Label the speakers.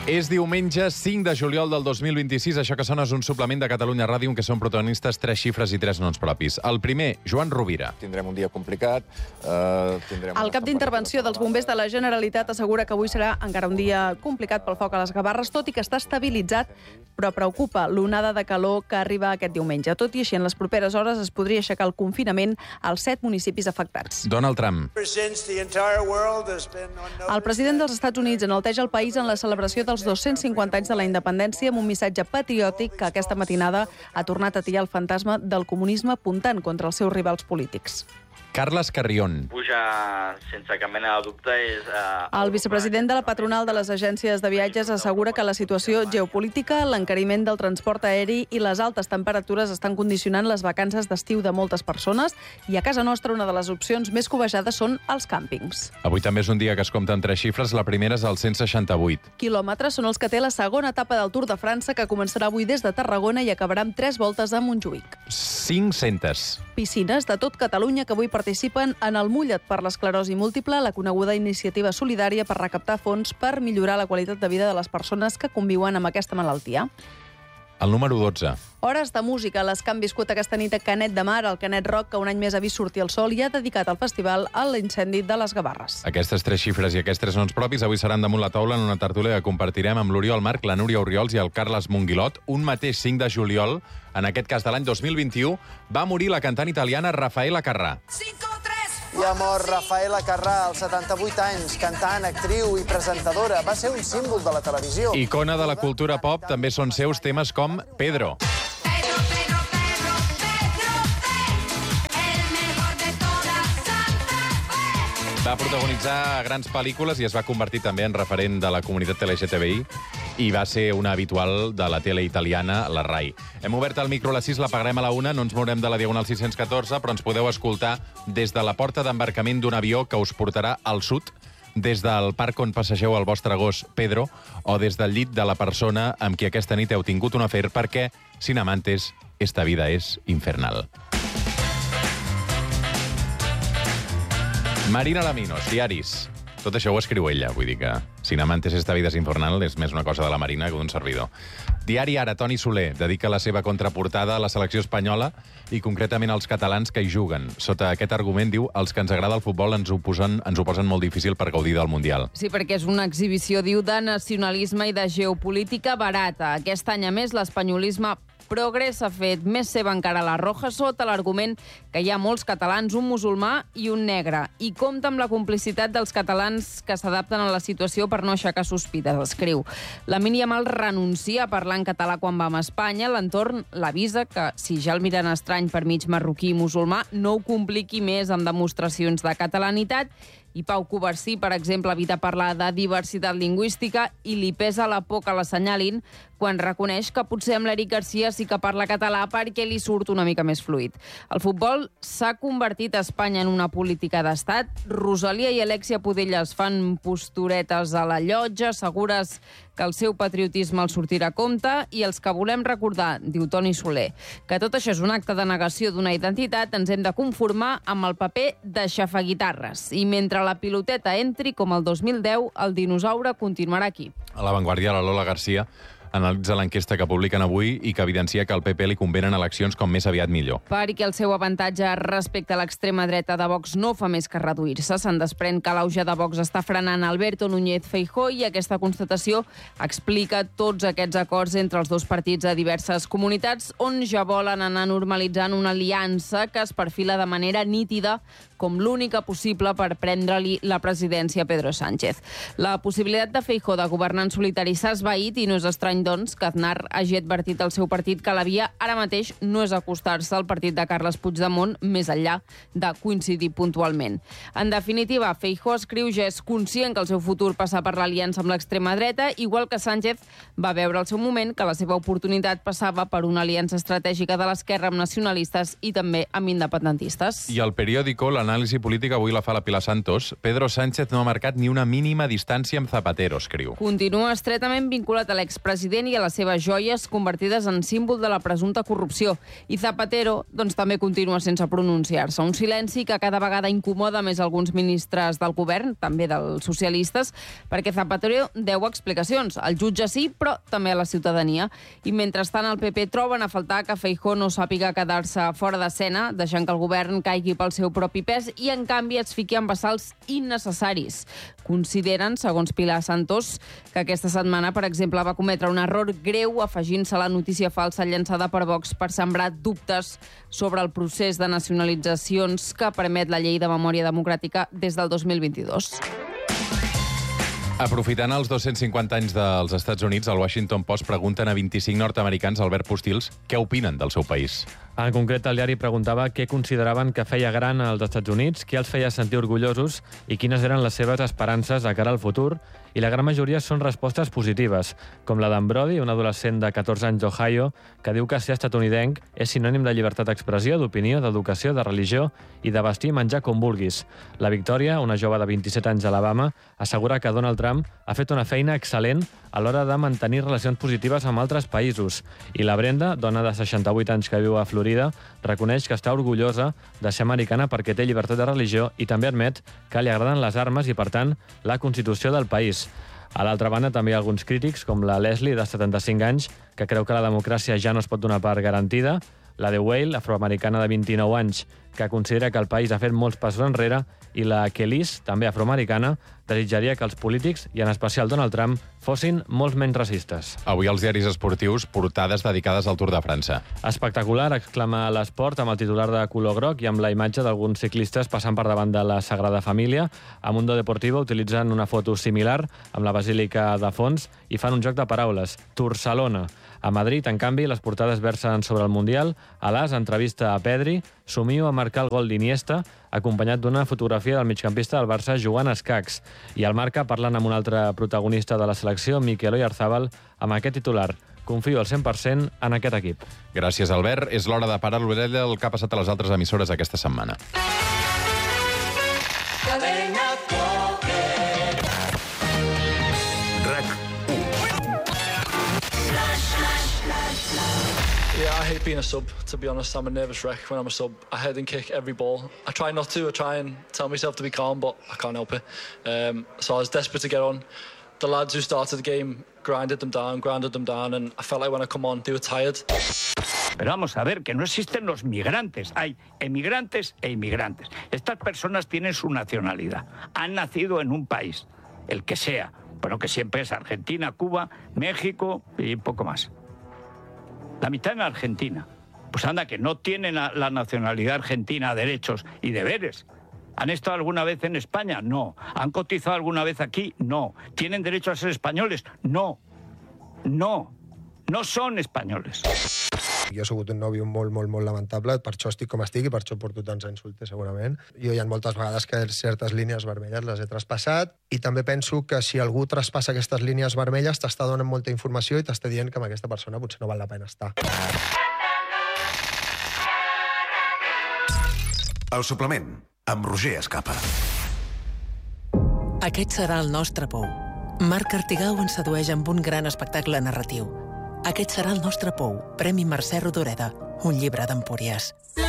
Speaker 1: És diumenge 5 de juliol del 2026. Això que sona és un suplement de Catalunya Ràdio en què són protagonistes 3 xifres i 3 noms propis. El primer, Joan Rovira.
Speaker 2: Tindrem un dia complicat.
Speaker 3: El cap d'intervenció dels bombers de la Generalitat assegura que avui serà encara un dia complicat pel foc a les Gavarres, tot i que està estabilitzat, però preocupa l'onada de calor que arriba aquest diumenge. Tot i així, en les properes hores es podria aixecar el confinament als 7 municipis afectats.
Speaker 1: Donald Trump.
Speaker 3: El president dels Estats Units enalteja el país en la celebració dels 250 anys de la independència amb un missatge patriòtic que aquesta matinada ha tornat a tirar el fantasma del comunisme apuntant contra els seus rivals polítics.
Speaker 1: Carles Carrión.
Speaker 4: Puja, sense cap mena de dubte, és...
Speaker 3: El vicepresident de la patronal de les agències de viatges assegura que la situació geopolítica, l'encariment del transport aeri i les altes temperatures estan condicionant les vacances d'estiu de moltes persones i a casa nostra una de les opcions més cobejades són els càmpings.
Speaker 1: Avui també és un dia que es compten 3 xifres. La primera és el 168.
Speaker 3: Quilòmetres són els que té la segona etapa del Tour de França, que començarà avui des de Tarragona i acabarà amb 3 voltes a Montjuïc.
Speaker 1: 500.
Speaker 3: Piscines de tot Catalunya que avui participen en el Mulla't per l'esclerosi múltiple, la coneguda iniciativa solidària per recaptar fons per millorar la qualitat de vida de les persones que conviuen amb aquesta malaltia.
Speaker 1: El número 12.
Speaker 3: Hores de música, les que han viscut aquesta nit a Canet de Mar, el Canet Rock, que un any més ha vist sortir el sol i ha dedicat el festival a l'incendi de les Gavarres.
Speaker 1: Aquestes 3 xifres i aquests 3 noms propis avui seran damunt la taula en una tertúlia que compartirem amb l'Oriol Marc, la Núria Oriols i el Carles Monguilot. Un mateix 5 de juliol, en aquest cas de l'any 2021, va morir la cantant italiana Raffaella Carrà.
Speaker 5: I ha mort Raffaella Carrà, als 78 anys, cantant, actriu i presentadora. Va ser un símbol de la televisió.
Speaker 1: Icona de la cultura pop, també són seus temes com Pedro. Va protagonitzar grans pel·lícules i es va convertir també en referent de la comunitat LGTBI i va ser una habitual de la tele italiana, la RAI. Hem obert el micro a les 6, l'apagarem a la 1, no ens mourem de la Diagonal 614, però ens podeu escoltar des de la porta d'embarcament d'un avió que us portarà al sud, des del parc on passegeu el vostre gos Pedro, o des del llit de la persona amb qui aquesta nit heu tingut un afer, perquè, sin amantes, esta vida és infernal. Marina Laminos, diaris. Tot això ho escriu ella, vull dir que sin amantes esta vida és infernal és més una cosa de la Marina que d'un servidor. Diari Ara, Toni Soler dedica la seva contraportada a la selecció espanyola i concretament als catalans que hi juguen. Sota aquest argument, diu, els que ens agrada el futbol ens ho posen molt difícil per gaudir del Mundial.
Speaker 6: Sí, perquè és una exhibició, diu, de nacionalisme i de geopolítica barata. Aquest any, a més, l'espanyolisme progrés ha fet més seva encara la Roja sota l'argument que hi ha molts catalans, un musulmà i un negre, i compta amb la complicitat dels catalans que s'adapten a la situació per no aixecar sospites, escriu. Lamine Yamal renuncia a parlar en català quan va a Espanya, l'entorn l'avisa que si ja el miren estrany per mig marroquí i musulmà, no ho compliqui més amb demostracions de catalanitat. I Pau Covarsí, per exemple, evita parlar de diversitat lingüística i li pesa la por que l'assenyalin quan reconeix que potser amb l'Eric Garcia sí que parla català perquè li surt una mica més fluid. El futbol s'ha convertit a Espanya en una política d'estat. Rosalia i Alexia Pudellas fan posturetes a la llotja, segures que el seu patriotisme els sortirà a compte, i els que volem recordar, diu Toni Soler, que tot això és un acte de negació d'una identitat, ens hem de conformar amb el paper de xafaguitarres. I mentre la piloteta entri, com el 2010, el dinosaure continuarà aquí.
Speaker 1: A La Vanguardia, la Lola Garcia analitza l'enquesta que publiquen avui i que evidencia que al PP li convenen eleccions com més aviat millor.
Speaker 6: Perquè el seu avantatge respecte a l'extrema dreta de Vox no fa més que reduir-se. Se'n desprèn que l'auge de Vox està frenant Alberto Núñez Feijóo i aquesta constatació explica tots aquests acords entre els dos partits a diverses comunitats on ja volen anar normalitzant una aliança que es perfila de manera nítida com l'única possible per prendre-li la presidència a Pedro Sánchez. La possibilitat de Feijóo de governar en solitari s'ha esvaït i no és estrany, doncs, que Aznar hagi advertit al seu partit que la via ara mateix no és acostar-se al partit de Carles Puigdemont més enllà de coincidir puntualment. En definitiva, Feijóo, escriu, ja és conscient que el seu futur passa per l'aliança amb l'extrema dreta, igual que Sánchez va veure al seu moment que la seva oportunitat passava per una aliança estratègica de l'esquerra amb nacionalistes i també amb independentistes.
Speaker 1: I el periòdico, l'anàlisi política, avui la fa la Pilar Santos. Pedro Sánchez no ha marcat ni una mínima distància amb Zapatero, escriu.
Speaker 6: Continua estretament vinculat a l'expresident president i a les seves joies convertides en símbol de la presumpta corrupció. I Zapatero doncs, també continua sense pronunciar-se. Un silenci que cada vegada incomoda més alguns ministres del govern, també dels socialistes, perquè Zapatero deu explicacions. El jutge sí, però també a la ciutadania. I mentrestant el PP troben a faltar que Feijóo no sàpiga quedar-se fora d'escena, deixant que el govern caigui pel seu propi pes i, en canvi, es fiqui en bassals innecessaris. Consideren, segons Pilar Santos, que aquesta setmana, per exemple, va cometre un error greu afegint-se a la notícia falsa llançada per Vox per sembrar dubtes sobre el procés de nacionalitzacions que permet la llei de memòria democràtica des del 2022.
Speaker 1: Aprofitant els 250 anys dels Estats Units, el Washington Post pregunten a 25 nord-americans, Albert Postils, què opinen del seu país.
Speaker 2: En concret, el diari preguntava què consideraven que feia gran als Estats Units, què els feia sentir orgullosos i quines eren les seves esperances de cara al futur, i la gran majoria són respostes positives, com la d'en Brody, un adolescent de 14 anys d'Ohio, que diu que ser estatunidenc és sinònim de llibertat d'expressió, d'opinió, d'educació, de religió i de vestir i menjar com vulguis. La Victòria, una jove de 27 anys d'Alabama, assegura que Donald Trump ha fet una feina excel·lent a l'hora de mantenir relacions positives amb altres països. I la Brenda, dona de 68 anys que viu a Florida, reconeix que està orgullosa de ser americana perquè té llibertat de religió i també admet que li agraden les armes i, per tant, la Constitució del país. A l'altra banda, també hi ha alguns crítics, com la Leslie, de 75 anys, que creu que la democràcia ja no es pot donar per garantida, la de Whale, afroamericana de 29 anys, que considera que el país ha fet molts passos enrere, i la Kelis, també afroamericana, desitjaria que els polítics, i en especial Donald Trump, fossin molt menys racistes.
Speaker 1: Avui als diaris esportius, portades dedicades al Tour de França.
Speaker 2: Espectacular, exclama l'Esport, amb el titular de color groc i amb la imatge d'alguns ciclistes passant per davant de la Sagrada Família. A Mundo Deportivo utilitzen una foto similar, amb la basílica de fons, i fan un joc de paraules, Tursalona. A Madrid, en canvi, les portades versen sobre el Mundial. A l'As, entrevista a Pedri, somio a marcar el gol d'Iniesta, acompanyat d'una fotografia del migcampista del Barça jugant a escacs. I al Marca parlen amb un altre protagonista de la selecció, Mikel Oyarzabal, amb aquest titular: confio al 100% en aquest equip.
Speaker 1: Gràcies, Albert. És l'hora de parar l'orella del que ha passat a les altres emissores aquesta setmana.
Speaker 7: Yeah, I hate being a sub, to be honest. I'm a nervous wreck when I'm a sub. I head and kick every ball. I try not to. I try and tell myself to be calm, but I can't help it. So I was desperate to get on. The lads who started the game grounded them down, and I felt like when I come on, they were tired.
Speaker 8: Pero vamos a ver, que no existen los migrantes. Hay emigrantes e inmigrantes. Estas personas tienen su nacionalidad. Han nacido en un país, el que sea. Bueno, que siempre es Argentina, Cuba, México y poco más. La mitad en Argentina. Pues anda, que no tienen la nacionalidad argentina derechos y deberes. ¿Han estado alguna vez en España? No. ¿Han cotizado alguna vez aquí? No. ¿Tienen derecho a ser españoles? No. No. No son españoles.
Speaker 9: Jo he sigut un nòvio molt lamentable, per això estic com estic i per això porto tants anys solter, segurament. Jo hi ha moltes vegades que certes línies vermelles les he traspassat i també penso que si algú traspassa aquestes línies vermelles t'està donant molta informació i t'està dient que amb aquesta persona potser no val la pena estar.
Speaker 10: El suplement, amb Roger Escapa.
Speaker 11: Aquest serà el nostre pou. Marc Artigau ens sedueix amb un gran espectacle narratiu. Aquest serà el nostre pou, Premi Mercè Rodoreda, un llibre d'Empúries.